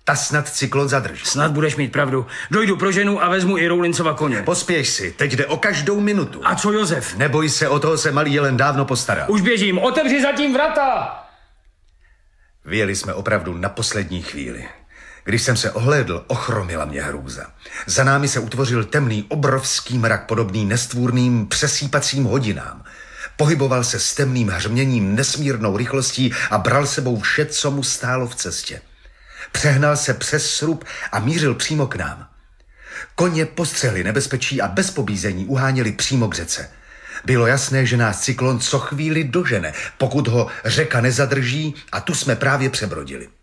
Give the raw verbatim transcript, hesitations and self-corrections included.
Ta snad cyklon zadrží. Snad budeš mít pravdu. Dojdu pro ženu a vezmu i Roulincova koně. Pospěš si, teď jde o každou minutu. A co Josef? Neboj se, o toho se malý jelen dávno postaral. Už běžím, otevři zatím vrata! Vyjeli jsme opravdu na poslední chvíli. Když jsem se ohlédl, ochromila mě hrůza. Za námi se utvořil temný, obrovský mrak, podobný nestvůrným přesýpacím hodinám. Pohyboval se s temným hřměním, nesmírnou rychlostí a bral sebou vše, co mu stálo v cestě. Přehnal se přes srub a mířil přímo k nám. Koně postřehli nebezpečí a bez pobízení uháněli přímo k řece. Bylo jasné, že nás cyklon co chvíli dožene, pokud ho řeka nezadrží, a tu jsme právě přebrodili.